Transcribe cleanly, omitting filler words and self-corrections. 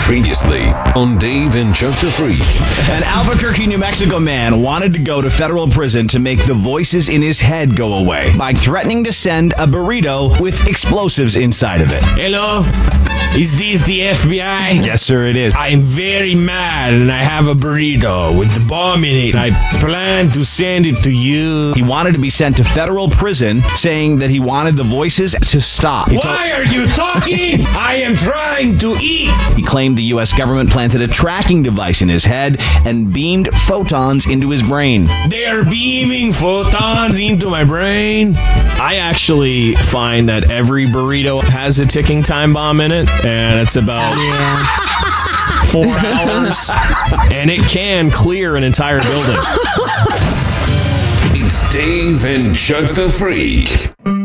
Previously on Dave and Chuck the Freak. An Albuquerque, New Mexico man wanted to go to federal prison to make the voices in his head go away by threatening to send a burrito with explosives inside of it. Hello? Is this the FBI? Yes, sir, it is. I'm very mad and I have a burrito with the bomb in it. I plan to send it to you. He wanted to be sent to federal prison, saying that he wanted the voices to stop. Why are you talking? I am trying to eat. He claimed the U.S. government planted a tracking device in his head and beamed photons into his brain. They are beaming photons into my brain. I actually find that every burrito has a ticking time bomb in it, and it's about 4 hours, and it can clear an entire building. It's Dave and Chuck the Freak.